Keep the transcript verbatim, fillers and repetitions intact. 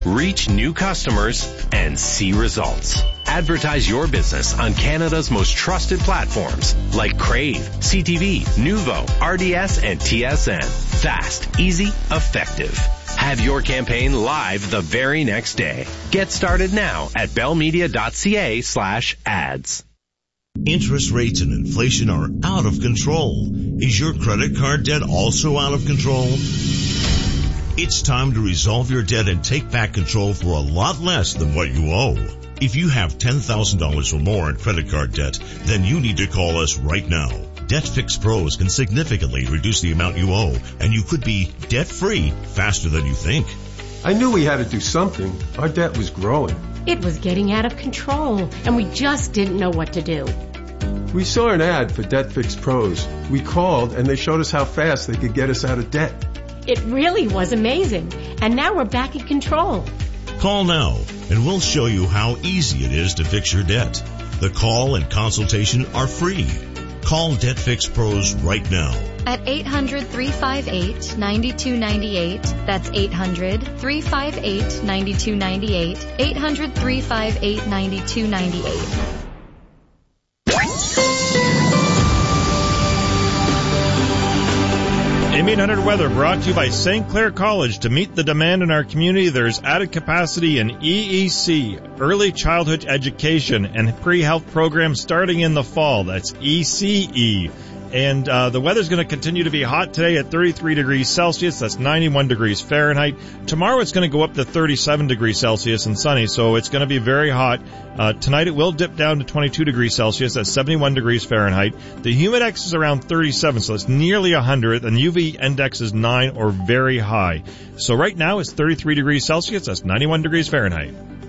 Reach new customers and see results. Advertise your business on Canada's most trusted platforms like Crave, C T V, Nuvo, R D S, and T S N. Fast, easy, effective. Have your campaign live the very next day. Get started now at bellmedia.ca slash ads. Interest rates and inflation are out of control. Is your credit card debt also out of control? It's time to resolve your debt and take back control for a lot less than what you owe. If you have ten thousand dollars or more in credit card debt, then you need to call us right now. DebtFix Pros can significantly reduce the amount you owe, and you could be debt-free faster than you think. I knew we had to do something. Our debt was growing. It was getting out of control, and we just didn't know what to do. We saw an ad for DebtFix Pros. We called, and they showed us how fast they could get us out of debt. It really was amazing, and now we're back in control. Call now, and we'll show you how easy it is to fix your debt. The call and consultation are free. Call DebtFix Pros right now. At eight hundred, three five eight, nine two nine eight. That's eight hundred, three five eight, nine two nine eight. eight hundred, three five eight, nine two nine eight. A M eight hundred Weather brought to you by Saint Clair College. To meet the demand in our community, there's added capacity in E E C, early childhood education, and pre-health programs starting in the fall. That's E C E. And uh, the weather's going to continue to be hot today at thirty-three degrees Celsius. That's ninety-one degrees Fahrenheit. Tomorrow it's going to go up to thirty-seven degrees Celsius and sunny, so it's going to be very hot. Uh, tonight it will dip down to twenty-two degrees Celsius. That's seventy-one degrees Fahrenheit. The humidex is around thirty-seven, so it's nearly one hundred. And U V index is nine or very high. So right now it's thirty-three degrees Celsius. That's ninety-one degrees Fahrenheit.